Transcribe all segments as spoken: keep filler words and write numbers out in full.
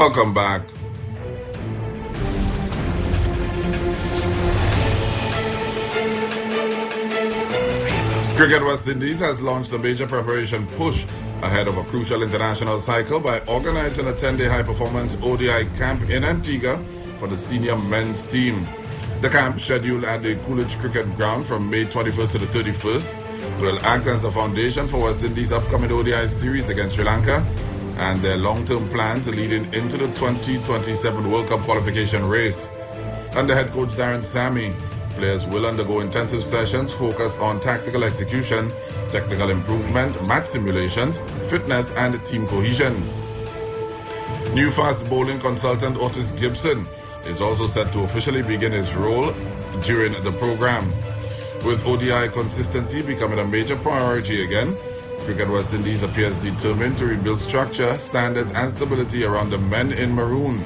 Welcome back. Cricket West Indies has launched a major preparation push ahead of a crucial international cycle by organizing a ten-day high-performance O D I camp in Antigua for the senior men's team. The camp, scheduled at the Coolidge Cricket Ground from May twenty-first to the thirty-first, will act as the foundation for West Indies' upcoming O D I series against Sri Lanka and their long-term plans leading into the twenty twenty-seven World Cup qualification race. Under head coach Darren Sammy, players will undergo intensive sessions focused on tactical execution, technical improvement, match simulations, fitness, and team cohesion. New fast bowling consultant Otis Gibson is also set to officially begin his role during the program. With O D I consistency becoming a major priority again, Cricket West Indies appears determined to rebuild structure, standards, and stability around the men in maroon.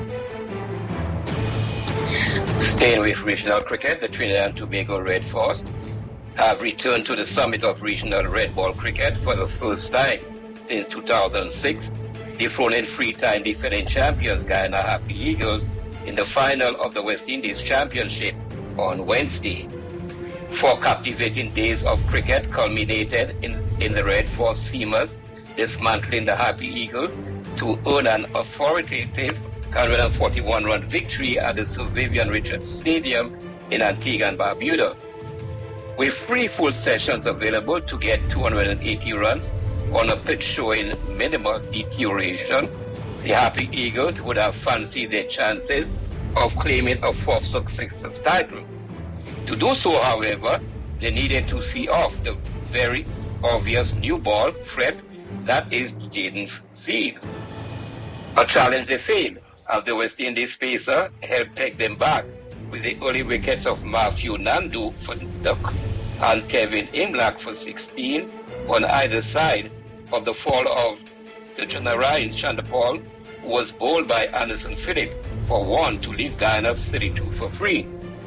Staying with regional cricket, the Trinidad and Tobago Red Force have returned to the summit of regional red ball cricket for the first time since two thousand six, dethroning three-time defending champions Guyana Happy Eagles in the final of the West Indies Championship on Wednesday. Four captivating days of cricket culminated in, in the Red Force Seamers dismantling the Happy Eagles to earn an authoritative one hundred forty-one run victory at the Sir Vivian Richards Stadium in Antigua and Barbuda. With three full sessions available to get two hundred eighty runs on a pitch showing minimal deterioration, the Happy Eagles would have fancied their chances of claiming a fourth successive title. To do so, however, they needed to see off the very obvious new ball threat that is Jayden Seeds. A challenge they failed, as the West Indies pacer helped take them back with the early wickets of Matthew Nandu for Duck and Kevin Imlach for sixteen on either side of the fall of Tejunarayan Chandapal, who was bowled by Anderson Phillip for one to leave Guyana thirty-two for three.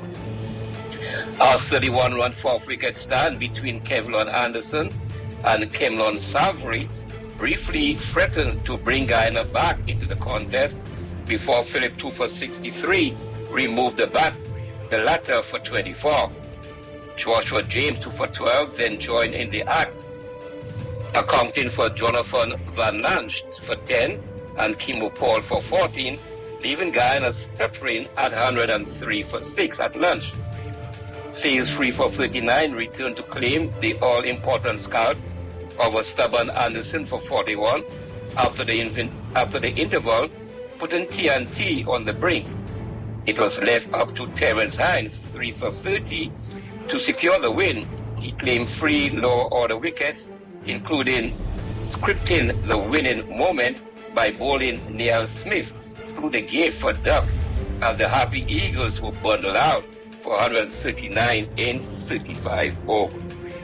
Our thirty-one run fourth wicket stand between Kevlon Anderson and Kemlon Savary briefly threatened to bring Guyana back into the contest before Phillip two for sixty-three removed the bat, the latter for twenty-four. Joshua James two for twelve then joined in the act, accounting for Jonathan Van Nant for ten and Kimo Paul for fourteen, leaving Guyana stuttering at one hundred three for six at lunch. Sales three for thirty-nine returned to claim the all-important scout over stubborn Anderson for forty-one after the, inv- after the interval, putting T N T on the brink. It was left up to Terence Hines, three for thirty, to secure the win. He claimed three lower-order wickets, including scripting the winning moment by bowling Neil Smith through the gate for Duck, as the Happy Eagles were bundled out for one hundred thirty-nine in thirty-five overs.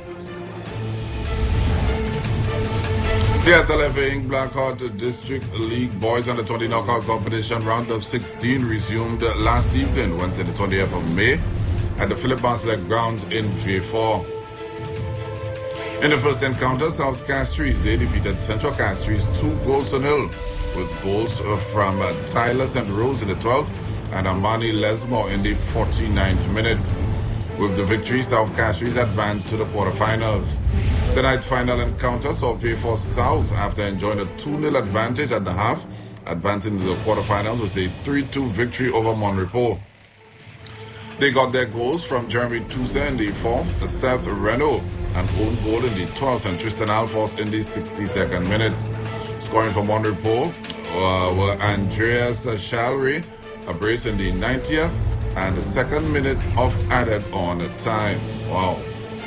The S L F A Incorporated Blackhawk District League Boys Under twenty Knockout Competition Round of sixteen resumed last evening, Wednesday the twentieth of May, at the Philip Bartlett Grounds in V four. In the first encounter, South Castries, they defeated Central Castries two goals to nil, with goals from Tyler Saint Rose in the twelfth and Amani Lesmore in the forty-ninth minute. With the victory, South Castries advanced to the quarterfinals. The night final encounter saw V four South, after enjoying a two nil advantage at the half, advancing to the quarterfinals with a three two victory over Monrepo. They got their goals from Jeremy Tousa in the fourth, Seth Renault, an own goal in the twelfth, and Tristan Alfors in the sixty-second minute. Scoring for Monrepo uh, were Andreas Shalry, a brace in the ninetieth, and the second minute of added on time. Wow.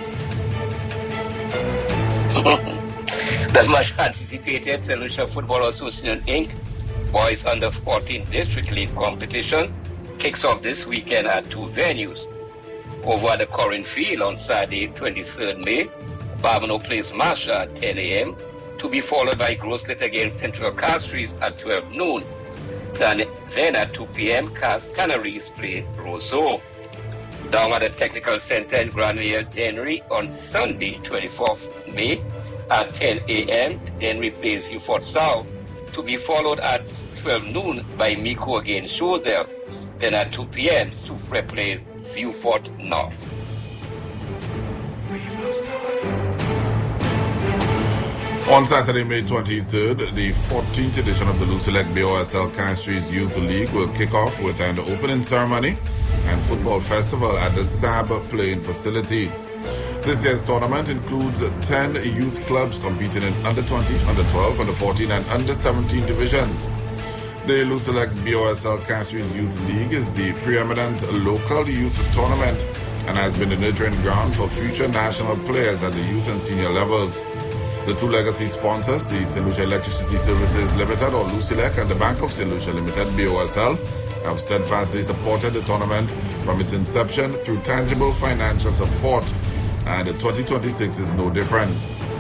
The much anticipated Saint Lucia Football Association Incorporated Boys Under fourteen District League competition kicks off this weekend at two venues. Over at the Corin Field on Saturday, twenty-third of May, Barbano plays Marsha at ten a.m. to be followed by Grosslet against Central Castries at twelve noon. Then at two p.m., Cast Canaries play Roseau. Down at the Technical Center in Granville Dennery on Sunday, twenty-fourth of May at ten a.m., Dennery plays Beaufort South, to be followed at twelve noon by Mico against Choiseul. Then at two p.m., Soufrière plays Vieux-Fort North. On Saturday, May twenty-third, the fourteenth edition of the Lucelec B O S L Castries Youth League will kick off with an opening ceremony and football festival at the S A B playing facility. This year's tournament includes ten youth clubs competing in under twenty, under twelve, under fourteen, and under seventeen divisions. The Lucelec B O S L Castries Youth League is the preeminent local youth tournament and has been the nurturing ground for future national players at the youth and senior levels. The two legacy sponsors, the Saint Lucia Electricity Services Limited or Lucelec and the Bank of Saint Lucia Limited B O S L, have steadfastly supported the tournament from its inception through tangible financial support, and the twenty twenty-six is no different.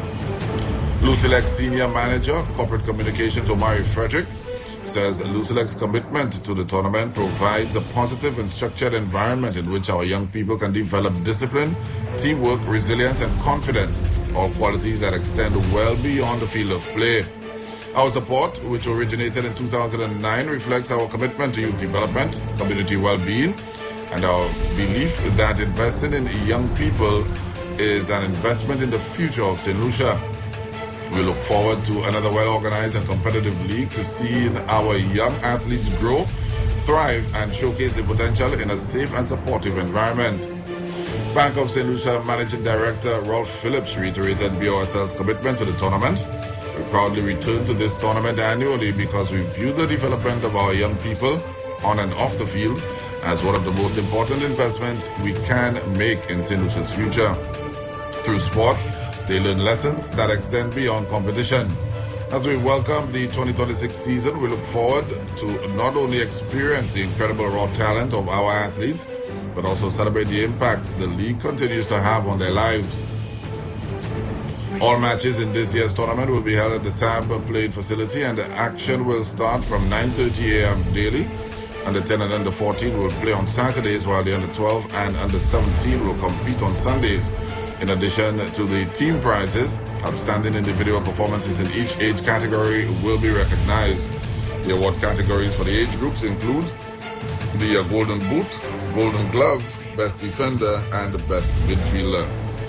Lucelec Senior Manager, Corporate Communications Omari Frederick, says Lucelec's commitment to the tournament provides a positive and structured environment in which our young people can develop discipline, teamwork, resilience, and confidence, all qualities that extend well beyond the field of play. Our support, which originated in two thousand nine, reflects our commitment to youth development, community well-being, and our belief that investing in young people is an investment in the future of Saint Lucia. We look forward to another well-organized and competitive league to see our young athletes grow, thrive, and showcase their potential in a safe and supportive environment. Bank of Saint Lucia Managing Director Rolf Phillips reiterated B O S L's commitment to the tournament. We proudly return to this tournament annually because we view the development of our young people on and off the field as one of the most important investments we can make in Saint Lucia's future. Through sport, they learn lessons that extend beyond competition. As we welcome the twenty twenty-six season, we look forward to not only experience the incredible raw talent of our athletes, but also celebrate the impact the league continues to have on their lives. All matches in this year's tournament will be held at the S A B playing facility, and the action will start from nine thirty a.m. daily. Under ten and under fourteen will play on Saturdays, while the under twelve and under seventeen will compete on Sundays. In addition to the team prizes, outstanding individual performances in each age category will be recognized. The award categories for the age groups include the uh, Golden Boot, Golden Glove, Best Defender, and Best Midfielder.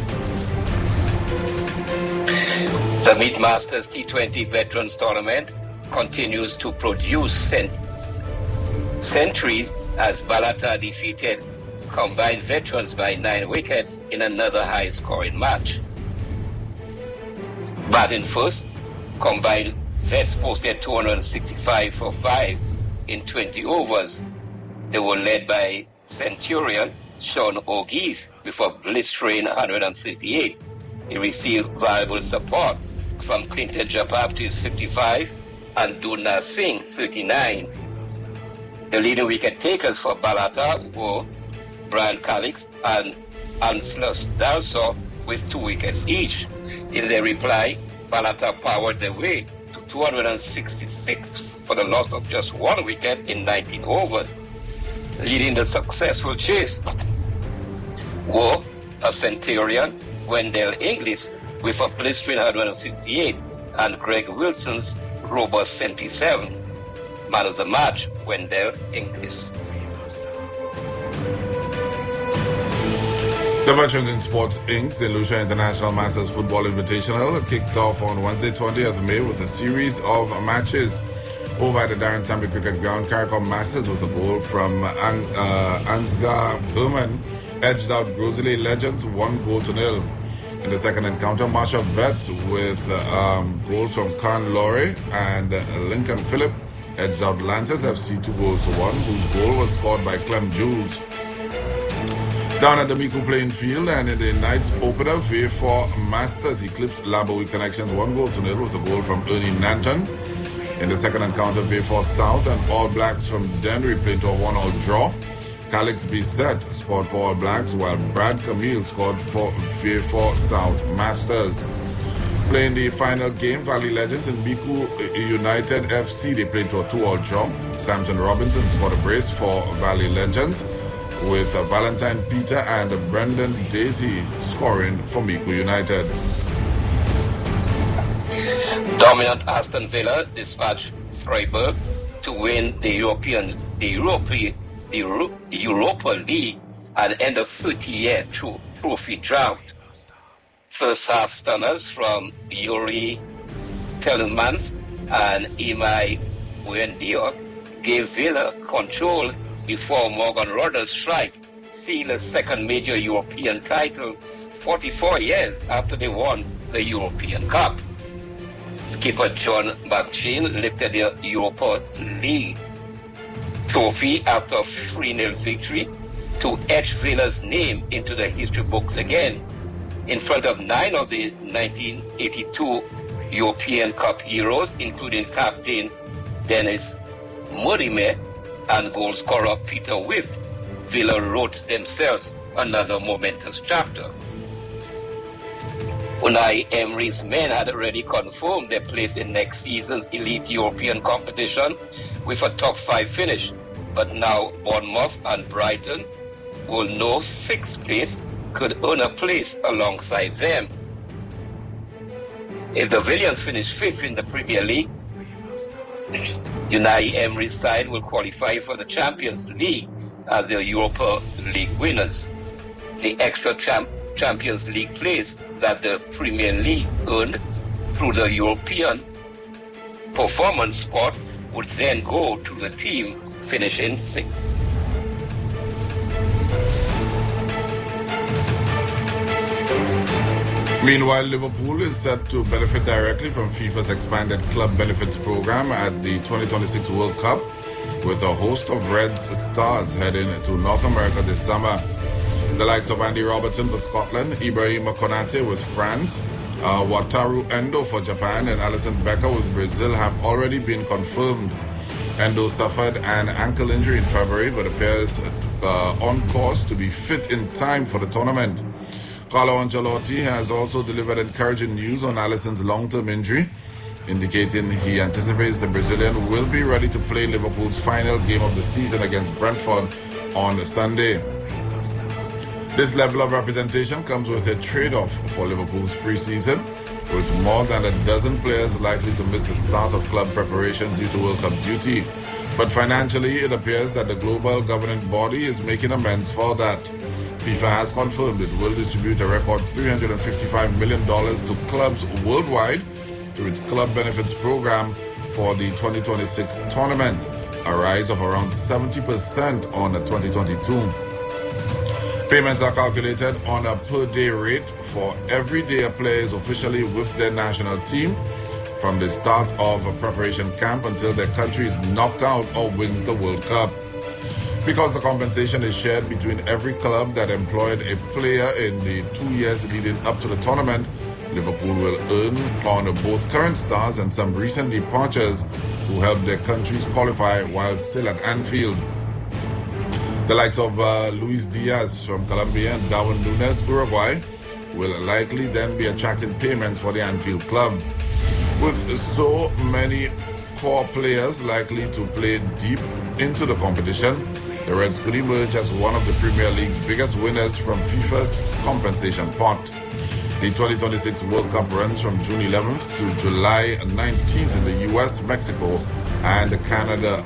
The Meet Masters T twenty Veterans Tournament continues to produce cent- centuries as Balata defeated combined veterans by nine wickets in another high-scoring match. Batting first, combined vets posted two hundred sixty-five for five in twenty overs. They were led by Centurion Sean O'Gees with a blistering one hundred thirty-eight. He received valuable support from Clinton Japaptis fifty-five and Duna Singh thirty-nine. The leading wicket takers for Balata were Brian Calix and Anslus Dalsaw with two wickets each. In their reply, Balata powered their way to two hundred sixty-six for the loss of just one wicket in nineteen overs. Leading the successful chase were a Centurion, Wendell Inglis with a blistering one hundred fifty-eight, and Greg Wilson's robust seventy-seven. Man of the match, Wendell Inglis. The Veterans in Sports Incorporated Saint Lucia International Masters Football Invitational kicked off on Wednesday, twentieth of May with a series of matches. Over at the Darren Tambay Cricket Ground, CARICOM Masters with a goal from An- uh, Ansgar Herman edged out Grosley Legends one goal to nil. In the second encounter, Marsha Vet with um, goals from Khan Laurie and uh, Lincoln Phillip edged out Lancers F C two goals to one, whose goal was scored by Clem Jules. Down at the Mico playing field and in the night's opener, V four Masters eclipsed Labowie Connections one goal to nil with a goal from Ernie Nanton. In the second encounter, V four South and All Blacks from Dennery played to a one-all draw. Calix Bisset scored for All Blacks, while Brad Camille scored for V four South Masters. Playing the final game, Valley Legends and Mico United F C, they played to a two-all draw. Samson Robinson scored a brace for Valley Legends, with uh, Valentine Peter and Brendan Daisy scoring for Mico United. Dominant Aston Villa dispatched Freiburg to win the European, the European, the, Euro, the Europa League and end a thirty-year tro- trophy drought. First half stunners from Yuri Tielemans and Imai Buendia gave Villa control before Morgan Rogers' strike sealed a second major European title forty-four years after they won the European Cup. Skipper John McShane lifted the Europa League trophy after a three nil victory to etch Villa's name into the history books again, in front of nine of the nineteen eighty-two European Cup heroes, including captain Dennis Modimer and goal scorer Peter Whiff. Villa wrote themselves another momentous chapter. Unai Emery's men had already confirmed their place in next season's elite European competition with a top five finish, but now Bournemouth and Brighton will know sixth place could earn a place alongside them. If the Villains finish fifth in the Premier League, Unai Emery's side will qualify for the Champions League as the Europa League winners. The extra champ- Champions League place that the Premier League earned through the European performance spot would then go to the team finishing sixth. Meanwhile, Liverpool is set to benefit directly from FIFA's expanded club benefits program at the twenty twenty-six World Cup, with a host of Reds stars heading to North America this summer. The likes of Andy Robertson for Scotland, Ibrahima Konate with France, uh, Wataru Endo for Japan, and Alisson Becker with Brazil have already been confirmed. Endo suffered an ankle injury in February, but appears uh, on course to be fit in time for the tournament. Carlo Ancelotti has also delivered encouraging news on Alisson's long-term injury, indicating he anticipates the Brazilian will be ready to play Liverpool's final game of the season against Brentford on Sunday. This level of representation comes with a trade-off for Liverpool's pre-season, with more than a dozen players likely to miss the start of club preparations due to World Cup duty. But financially, it appears that the global governing body is making amends for that. FIFA has confirmed it will distribute a record three hundred fifty-five million dollars to clubs worldwide through its club benefits program for the twenty twenty-six tournament, a rise of around seventy percent on twenty twenty-two. Payments are calculated on a per-day rate for every day a player is officially with their national team, from the start of a preparation camp until their country is knocked out or wins the World Cup. Because the compensation is shared between every club that employed a player in the two years leading up to the tournament, Liverpool will earn on both current stars and some recent departures who helped their countries qualify while still at Anfield. The likes of uh, Luis Diaz from Colombia and Darwin Núñez, Uruguay, will likely then be attracting payments for the Anfield club. With so many core players likely to play deep into the competition, the Reds could emerge as one of the Premier League's biggest winners from FIFA's compensation pot. The twenty twenty-six World Cup runs from June eleventh to July nineteenth in the U S, Mexico, and Canada.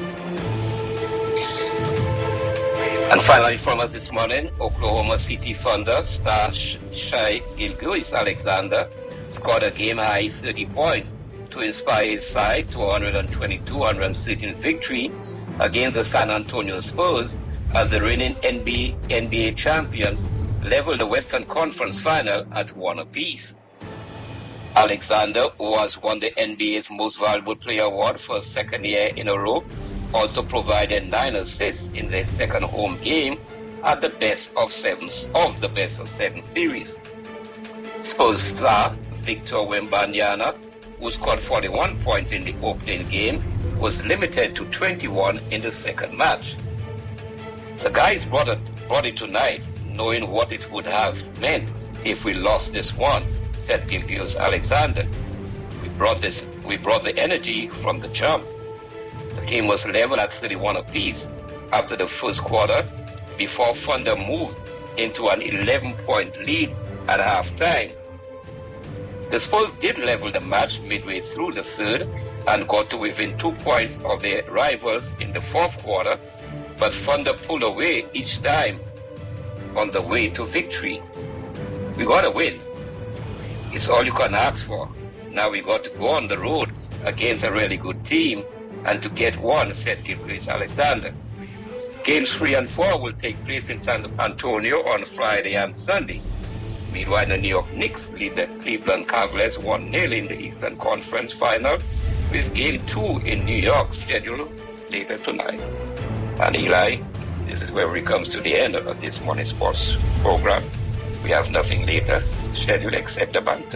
And finally from us this morning, Oklahoma City Thunder star Shai Gilgeous-Alexander scored a game-high thirty points to inspire his side to one twenty-two one thirteen victory against the San Antonio Spurs as the reigning N B A champions leveled the Western Conference final at one apiece. Alexander, who has won the N B A's Most Valuable Player award for a second year in a row, also provided nine assists in their second home game at the best of seven of the best of seven series. Spurs star Victor Wembanyama, who scored forty-one points in the opening game, was limited to twenty-one in the second match. The guys brought it, brought it tonight, knowing what it would have meant if we lost this one, said Gilgeous-Alexander. We brought this, we brought the energy from the jump. The game was level at thirty-one apiece after the first quarter, before Thunder moved into an eleven-point lead at halftime. The Spurs did level the match midway through the third and got to within two points of their rivals in the fourth quarter, but Thunder pulled away each time on the way to victory. We got to win. It's all you can ask for. Now we got to go on the road against a really good team and to get one, said Gilgeous Alexander. Games three and four will take place in San Antonio on Friday and Sunday. Meanwhile, the New York Knicks lead the Cleveland Cavaliers one nil in the Eastern Conference Final, with Game two in New York scheduled later tonight. And Eli, this is where it comes to the end of this morning sports program. We have nothing later scheduled except the banter.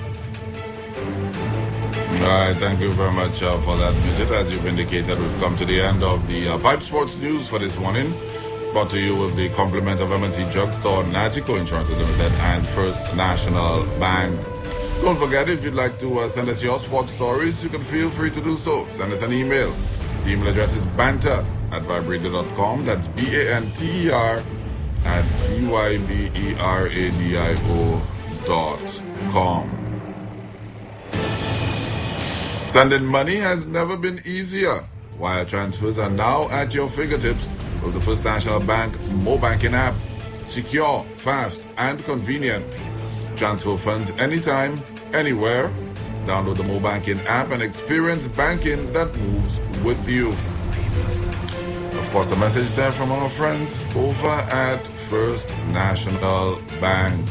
All right, thank you very much uh, for that visit. As you've indicated, we've come to the end of the uh, Pipe Sports News for this morning. Brought to you with the compliment of M and C Drugstore, Nagico Insurance Limited, and First National Bank. Don't forget, if you'd like to uh, send us your sports stories, you can feel free to do so. Send us an email. The email address is banter at vibrator dot com. That's B A N T E R at B Y B E R A D I O dot com. Sending money has never been easier. Wire transfers are now at your fingertips with the First National Bank Mo Banking app. Secure, fast, and convenient. Transfer funds anytime, anywhere. Download the Mo Banking app and experience banking that moves with you. Of course, a message there from our friends over at First National Bank.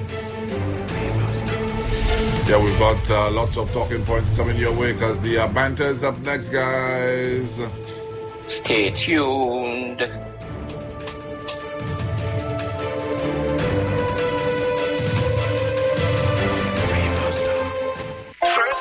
Yeah, we've got uh, lots of talking points coming your way because the uh, banter is up next, guys. Stay tuned.